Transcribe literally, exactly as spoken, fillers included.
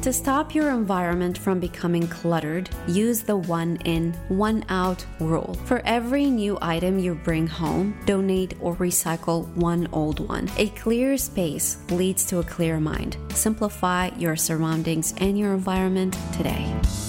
To stop your environment from becoming cluttered, use the one in, one out rule. For every new item you bring home, donate or recycle one old one. A clear space leads to a clear mind. Simplify your surroundings and your environment today.